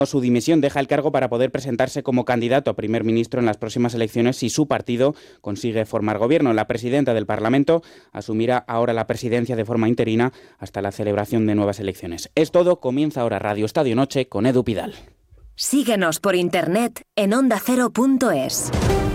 Su dimisión, deja el cargo para poder presentarse como candidato a primer ministro en las próximas elecciones si su partido consigue formar gobierno. La presidenta del Parlamento asumirá ahora la presidencia de forma interina hasta la celebración de nuevas elecciones. Es todo, comienza ahora Radio Estadio Noche con Edu Pidal. Síguenos por internet en ondacero.es.